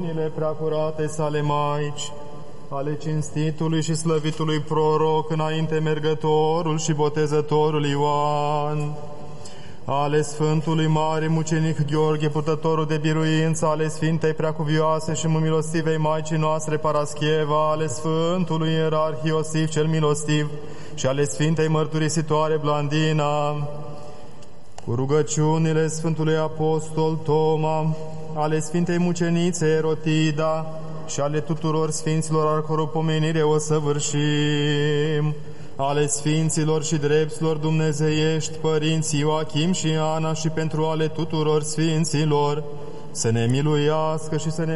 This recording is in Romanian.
rugăciunile preacurate sale Maici, ale cinstitului și slăvitului proroc, înainte mergătorul și botezătorul Ioan, ale Sfântului Mare Mucenic Gheorghe, purtătorul de biruință, ale Sfintei Preacuvioase și Milostivei Maicii noastre Parascheva, ale Sfântului Ierarh Iosif cel Milostiv și ale Sfintei Mărturisitoare Blandina, cu rugăciunile Sfântului Apostol Toma, ale Sfintei Mucenițe Erotida și ale tuturor Sfinților al căror pomenire o săvârșim, ale Sfinților și drepților dumnezeiești, părinții Ioachim și Ana, și pentru ale tuturor Sfinților, să ne miluiască și să ne